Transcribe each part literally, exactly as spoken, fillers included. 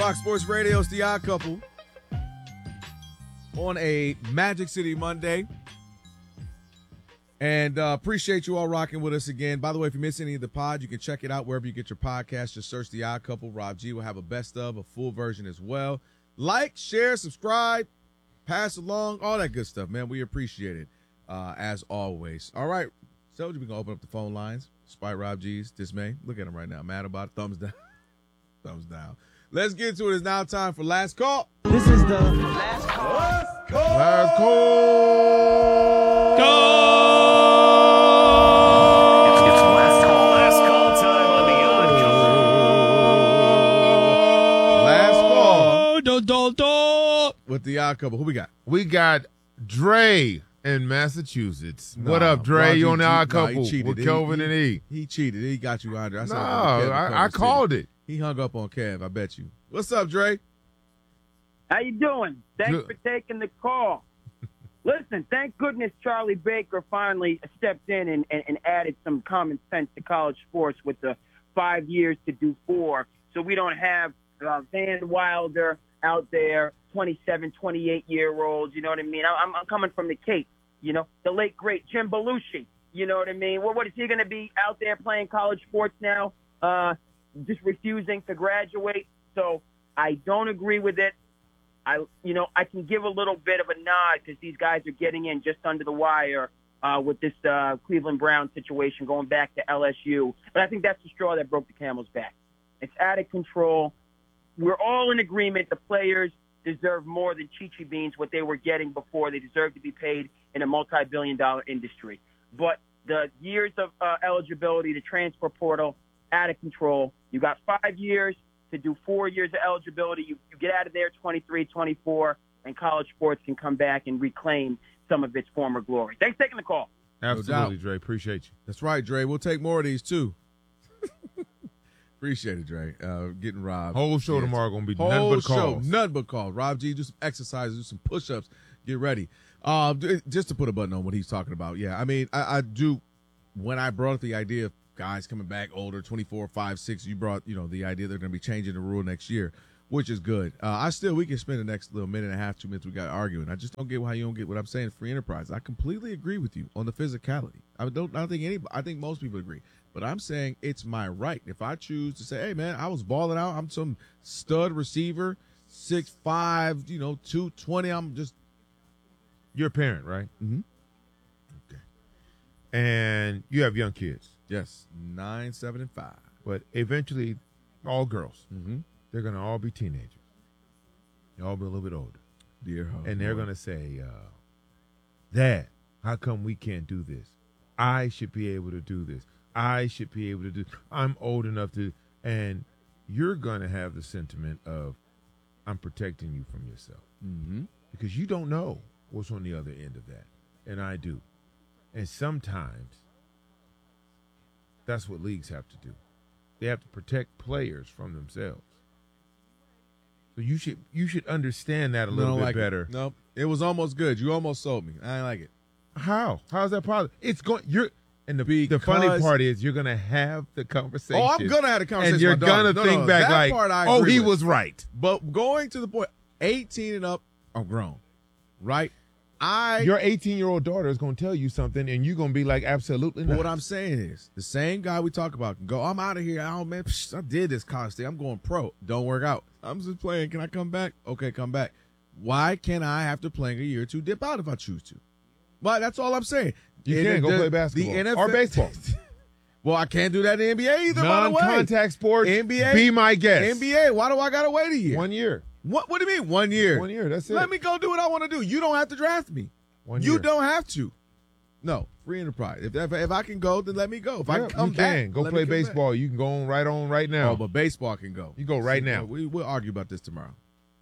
Fox Sports Radio, it's The Odd Couple on a Magic City Monday. And uh, appreciate you all rocking with us again. By the way, if you miss any of the pod, you can check it out wherever you get your podcast. Just search The Odd Couple. Rob G will have a best of, a full version as well. Like, share, subscribe, pass along, all that good stuff, man. We appreciate it, uh, as always. All right, so we're going to open up the phone lines. Despite Rob G's dismay. Look at him right now. Mad about it. Thumbs down. Thumbs down. Let's get to it. It's now time for Last Call. This is the Last Call. Last Call. Last Call. Go! It's last call, last call time on The Odd Couple. Last Call. Do, do, do. With The Odd Couple. Who we got? We got Dre in Massachusetts. Nah, what up, Dre? Rob, You he on The cheat- Odd nah, he Couple cheated. with He- Kelvin he- and E. He cheated. He got you, Andre. I No, said Kev I, I Kev called City. it. He hung up on Kev, I bet you. What's up, Dre? How you doing? Thanks Good. for taking the call. Listen, thank goodness Charlie Baker finally stepped in and, and, and added some common sense to college sports with the five years to do four, so we don't have uh, Van Wilder out there, twenty-seven, twenty-eight-year-olds, you know what I mean? I, I'm, I'm coming from the Cape, you know, the late, great Jim Belushi, you know what I mean? Well, what is he going to be out there playing college sports now, uh, just refusing to graduate? So I don't agree with it. I, you know, I can give a little bit of a nod because these guys are getting in just under the wire uh, with this uh, Cleveland Brown situation going back to L S U. But I think that's the straw that broke the camel's back. It's out of control. We're all in agreement the players deserve more than Chi-Chi Beans, what they were getting before. They deserve to be paid in a multi-billion dollar industry. But the years of uh, eligibility, the transfer portal, out of control. You got five years to do four years of eligibility. You, you get out of there twenty-three, twenty-four, and college sports can come back and reclaim some of its former glory. Thanks for taking the call. Absolutely, doubt. Dre. Appreciate you. That's right, Dre. We'll take more of these, too. Appreciate it, Dre. Uh, getting robbed. Whole show Yes. tomorrow going to be Whole nothing but show, calls. nothing but calls. Rob G, do some exercises, do some push-ups, get ready. Uh, d- just to put a button on what he's talking about. Yeah, I mean, I, I do. When I brought up the idea of guys coming back older, twenty-four, five, six, you brought, you know, the idea they're going to be changing the rule next year, which is good. Uh, I still, we can spend the next little minute and a half, two minutes we got arguing. I just don't get how you don't get what I'm saying. Free enterprise. I completely agree with you on the physicality. I don't. I don't think anybody. I think most people agree. But I'm saying it's my right. If I choose to say, hey, man, I was balling out. I'm some stud receiver, six five, you know, two twenty. I'm just. You're a parent, right? Mm-hmm. Okay. And you have young kids. Yes, nine, seven, and five. But eventually, all girls, Mm-hmm. they're going to all be teenagers. They'll all be a little bit older. Dear hope. And they're going to say, uh, Dad, how come we can't do this? I should be able to do this. I should be able to do I'm old enough to. And you're going to have the sentiment of, I'm protecting you from yourself. Mm-hmm. Because you don't know what's on the other end of that. And I do. And sometimes that's what leagues have to do. They have to protect players from themselves. So you should you should understand that a little Don't bit like better. It. Nope. It was almost good. You almost sold me. I ain't like it. How? How is that possible? It's going. You're and the the funny Because- part is you're gonna have the conversation. Oh, I'm gonna have a conversation. and you're with my daughter. gonna No, think no, back that like, part I oh, agree he with. was right. But going to the point, eighteen and up, I'm grown, right? I. Your eighteen year old daughter is gonna tell you something, and you're gonna be like, absolutely But not. what I'm saying is, the same guy we talk about can go, I'm out of here. I don't, man, psh, I did this college thing. I'm going pro. Don't work out. I'm just playing. Can I come back? Okay, come back. Why can't I, after playing a year or two, dip out if I choose to? Well, that's all I'm saying. You And can the- go play the basketball N F L or baseball. Well, I can't do that in the N B A either, by the way. Non-contact sports. N B A, Be my guest. N B A, why do I got to wait a year? One year. What What do you mean, one year? One year. That's it. Let me go do what I want to do. You don't have to draft me. One you year. don't have to. No, free enterprise. If, if if I can go, then let me go. If I Yeah, can come you back, can go let play me come back. baseball. You can go on right on right now. Oh, but baseball can go. You go right See, now. We, we'll argue about this tomorrow.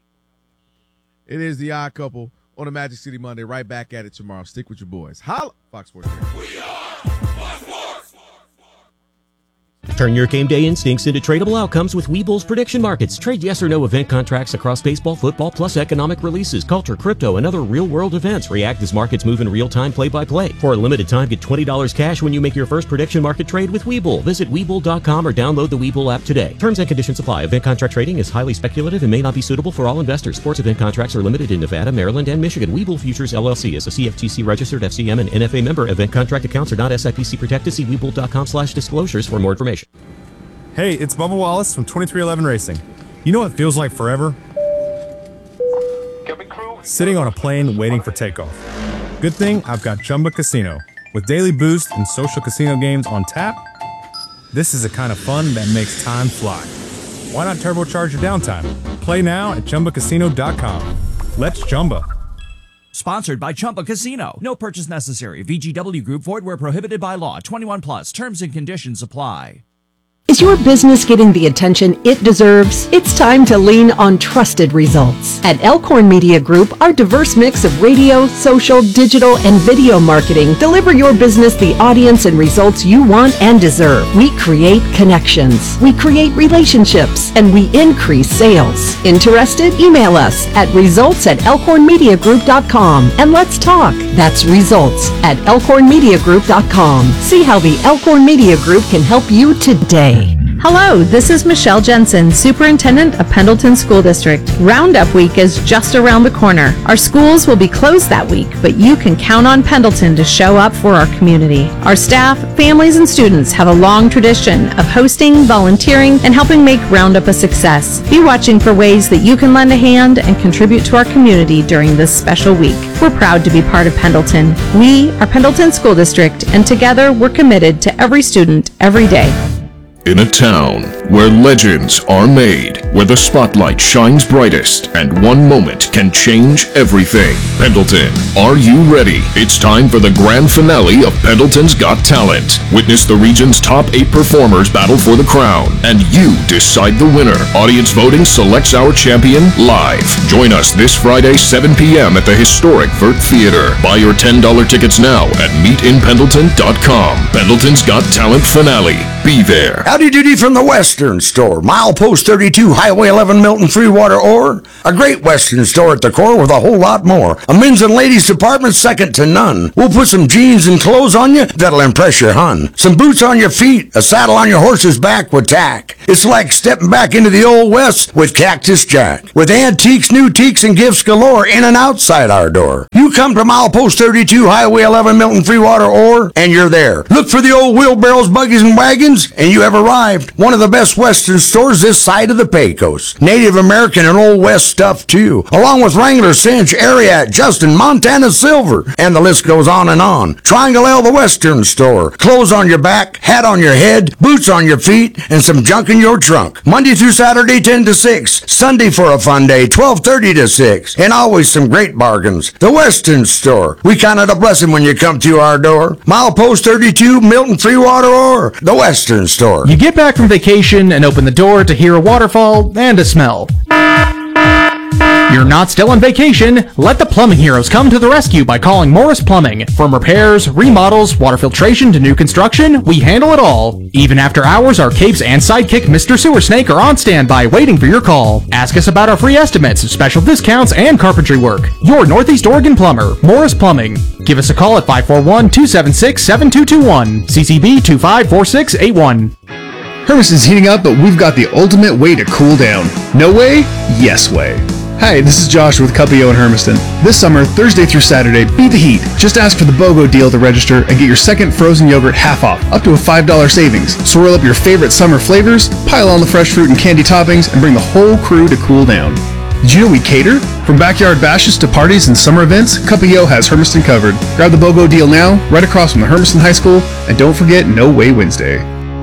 It is The Odd Couple on a Magic City Monday. Right back at it tomorrow. Stick with your boys. Holla. Fox Sports Radio. We are Fox Sports. Turn your game day instincts into tradable outcomes with Webull's prediction markets. Trade yes or no event contracts across baseball, football, plus economic releases, culture, crypto, and other real-world events. React as markets move in real time, play-by-play. For a limited time, get twenty dollars cash when you make your first prediction market trade with Webull. Visit Webull dot com or download the Webull app today. Terms and conditions apply. Event contract trading is highly speculative and may not be suitable for all investors. Sports event contracts are limited in Nevada, Maryland, and Michigan. Webull Futures L L C is a C F T C registered F C M and N F A member. Event contract accounts are not S I P C protected. See Webull dot com slash disclosures for more information. Hey, it's Bubba Wallace from twenty-three eleven Racing. You know what feels like forever? Sitting on a plane waiting for takeoff. Good thing I've got Chumba Casino. With daily boost and social casino games on tap, this is the kind of fun that makes time fly. Why not turbocharge your downtime? Play now at Chumba Casino dot com. Let's Chumba. Sponsored by Chumba Casino. No purchase necessary. V G W Group. Void where prohibited by law. twenty-one plus. Terms and conditions apply. Is your business getting the attention it deserves? It's time to lean on trusted results. At Elkhorn Media Group, our diverse mix of radio, social, digital, and video marketing deliver your business the audience and results you want and deserve. We create connections, we create relationships, and we increase sales. Interested? Email us at results at elkhorn media group dot com and let's talk. That's results at elkhorn media group dot com. See how the Elkhorn Media Group can help you today. Hello, this is Michelle Jensen, Superintendent of Pendleton School District. Roundup Week is just around the corner. Our schools will be closed that week, but you can count on Pendleton to show up for our community. Our staff, families, and students have a long tradition of hosting, volunteering, and helping make Roundup a success. Be watching for ways that you can lend a hand and contribute to our community during this special week. We're proud to be part of Pendleton. We are Pendleton School District, and together we're committed to every student, every day. In a town where legends are made, where the spotlight shines brightest, and one moment can change everything. Pendleton, are you ready? It's time for the grand finale of Pendleton's Got Talent. Witness the region's top eight performers battle for the crown, and you decide the winner. Audience voting selects our champion live. Join us this Friday, seven p.m. at the historic Vert Theater. Buy your ten dollars tickets now at meet in pendleton dot com. Pendleton's Got Talent finale. Be there. Howdy doody from the Western Store. Milepost thirty-two, Highway eleven, Milton, Freewater, Ore. A great Western store at the core with a whole lot more. A men's and ladies department second to none. We'll put some jeans and clothes on you that'll impress your hun. Some boots on your feet, a saddle on your horse's back with tack. It's like stepping back into the old West with Cactus Jack. With antiques, new teaks, and gifts galore in and outside our door. You come to Milepost thirty-two, Highway eleven, Milton, Freewater, Ore, and you're there. Look for the old wheelbarrows, buggies, and wagons, and you have arrived. One of the best Western stores this side of the Pecos. Native American and Old West stuff too, along with Wrangler, Cinch, Ariat, Justin, Montana Silver, and the list goes on and on. Triangle L, the Western Store. Clothes on your back, hat on your head, boots on your feet, and some junk in your trunk. Monday through Saturday, ten to six. Sunday for a fun day, twelve thirty to six. And always some great bargains. The Western Store. We count it a blessing when you come to our door. Milepost thirty-two, Milton, Freewater, or the Western Store. You get back from vacation and open the door to hear a waterfall and a smell. You're not still on vacation. Let the plumbing heroes come to the rescue by calling Morris Plumbing. From repairs, remodels, water filtration to new construction, we handle it all. Even after hours, our capes and sidekick Mister Sewer Snake are on standby waiting for your call. Ask us about our free estimates, special discounts, and carpentry work. Your Northeast Oregon plumber, Morris Plumbing. Give us a call at five four one, two seven six, seven two two one, C C B two five four six eight one. Hermiston's heating up, but we've got the ultimate way to cool down. No way? Yes way. Hi, this is Josh with Cuppio in Hermiston. This summer, Thursday through Saturday, beat the heat. Just ask for the BOGO deal to register and get your second frozen yogurt half off, up to a five dollars savings. So roll up your favorite summer flavors, pile on the fresh fruit and candy toppings, and bring the whole crew to cool down. Did you know we cater? From backyard bashes to parties and summer events, Cuppio has Hermiston covered. Grab the BOGO deal now, right across from the Hermiston High School, and don't forget No Way Wednesday.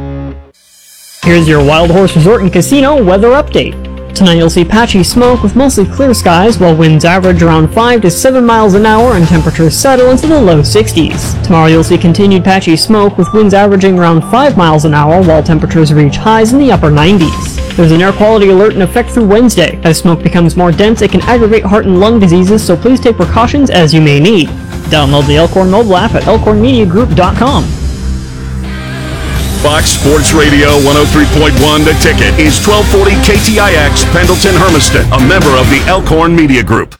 Here's your Wild Horse Resort and Casino weather update. Tonight you'll see patchy smoke with mostly clear skies, while winds average around five to seven miles an hour and temperatures settle into the low sixties. Tomorrow you'll see continued patchy smoke with winds averaging around five miles an hour while temperatures reach highs in the upper nineties. There's an air quality alert in effect through Wednesday. As smoke becomes more dense, it can aggravate heart and lung diseases, so please take precautions as you may need. Download the Elkhorn mobile app at elkhorn media group dot com. Fox Sports Radio one oh three point one The Ticket is twelve forty K T I X Pendleton Hermiston, a member of the Elkhorn Media Group.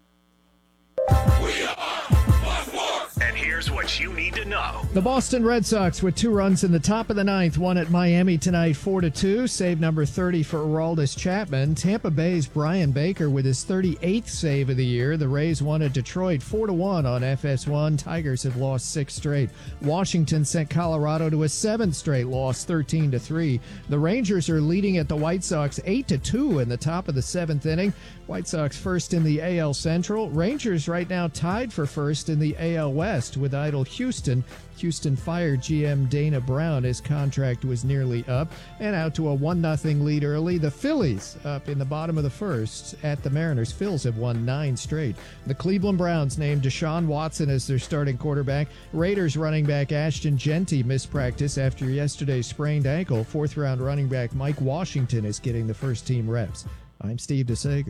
And here's what you need to know. The Boston Red Sox with two runs in the top of the ninth won at Miami tonight four to two. Save number thirty for Aroldis Chapman. Tampa Bay's Brian Baker with his thirty-eighth save of the year. The Rays won at Detroit four to one on F S one. Tigers have lost six straight. Washington sent Colorado to a seventh straight loss, thirteen to three. The Rangers are leading at the White Sox eight to two in the top of the seventh inning. White Sox first in the A L Central. Rangers right now tied for first in the A L West with idle Houston. Houston fired G M Dana Brown. His contract was nearly up. And out to a one nothing lead early. The Phillies up in the bottom of the first at the Mariners. Phils have won nine straight. The Cleveland Browns named Deshaun Watson as their starting quarterback. Raiders running back Ashton Genty missed practice after yesterday's sprained ankle. Fourth round running back Mike Washington is getting the first team reps. I'm Steve DeSager.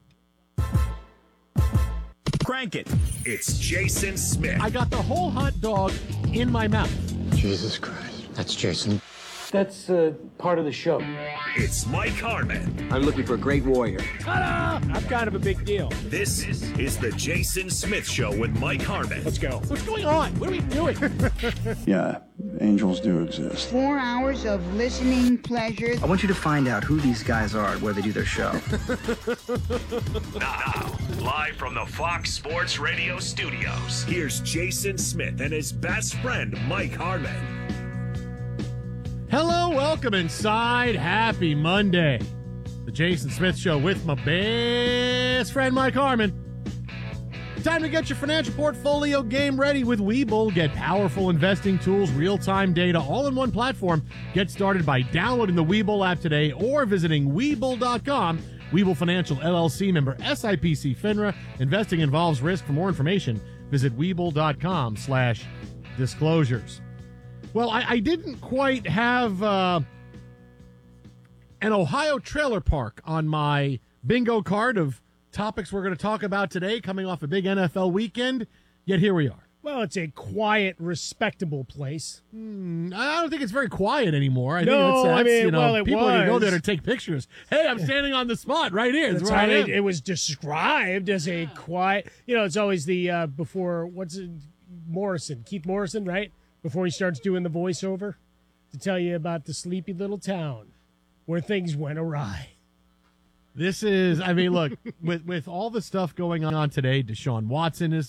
Crank it. It's Jason Smith. I got the whole hot dog in my mouth. Jesus Christ. That's Jason. That's uh, part of the show. It's Mike Harmon. I'm looking for a great warrior. Ta-da! I'm kind of a big deal. This is the Jason Smith Show with Mike Harmon. Let's go. What's going on? What are we doing? Yeah, angels do exist. Four hours of listening pleasure. I want you to find out who these guys are and where they do their show. Now, live from the Fox Sports Radio studios, here's Jason Smith and his best friend, Mike Harmon. Hello, welcome inside. Happy Monday. The Jason Smith Show with my best friend, Mike Harmon. Time to get your financial portfolio game ready with Webull. Get powerful investing tools, real-time data, all in one platform. Get started by downloading the Webull app today or visiting Webull dot com. Webull Financial, L L C, member S I P C FINRA. Investing involves risk. For more information, visit Webull dot com slash disclosures. Well, I, I didn't quite have uh, an Ohio trailer park on my bingo card of topics we're going to talk about today, coming off a big N F L weekend, yet here we are. Well, it's a quiet, respectable place. Hmm, I don't think it's very quiet anymore. I no, think that's, that's I mean, you know, well, it people was. are going to go there to take pictures. Hey, I'm standing on the spot right here. That's, That's where how I am. it, it was described as a quiet, you know, it's always the, uh, before, what's it, Morrison, Keith Morrison, right? Before he starts doing the voiceover to tell you about the sleepy little town where things went awry. This is, I mean, look, with, with all the stuff going on today, Deshaun Watson is